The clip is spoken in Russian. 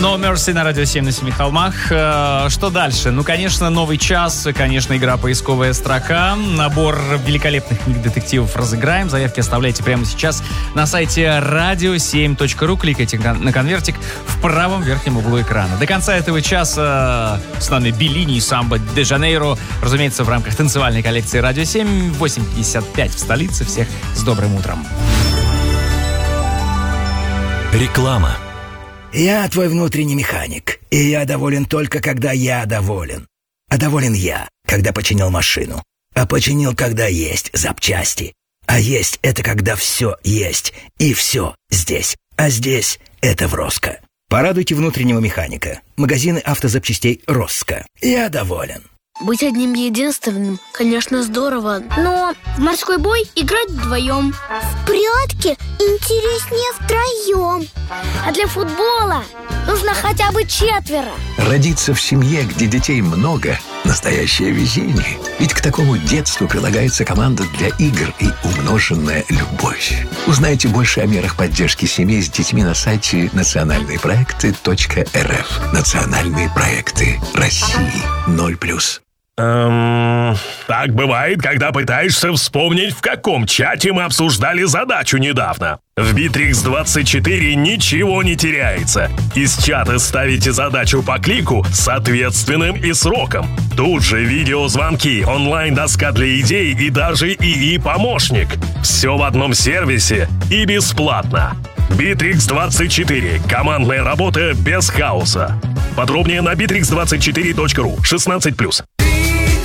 No Mercy на радио 7 на Семи холмах. Что дальше? Ну, конечно, новый час, конечно, игра «Поисковая строка». Набор великолепных книг детективов разыграем. Заявки оставляйте прямо сейчас на сайте radio7.ru. Кликайте на конвертик в правом верхнем углу экрана. До конца этого часа с нами Беллини и Самбо де Жанейро. Разумеется, в рамках танцевальной коллекции «Радио 7». 8:55 в столице. Всех с добрым утром. Реклама. Я твой внутренний механик, и я доволен только, когда я доволен. А доволен я, когда починил машину. А починил, когда есть запчасти. А есть — это когда все есть, и все здесь. А здесь — это в Роско. Порадуйте внутреннего механика. Магазины автозапчастей Роско. Я доволен. Быть одним единственным, конечно, здорово. Но в морской бой играть вдвоем. В прятки интереснее втроем. А для футбола нужно хотя бы 4. Родиться в семье, где детей много – настоящее везение. Ведь к такому детству прилагается команда для игр и умноженная любовь. Узнайте больше о мерах поддержки семей с детьми на сайте национальныепроекты.рф. Национальные проекты России 0+. Так бывает, когда пытаешься вспомнить, в каком чате мы обсуждали задачу недавно. В Bittrex24 ничего не теряется. Из чата ставите задачу по клику с ответственным и сроком. Тут же видеозвонки, онлайн-доска для идей и даже ИИ-помощник. Все в одном сервисе и бесплатно. Bittrex24. Командная работа без хаоса. Подробнее на bittrex24.ru. 16+.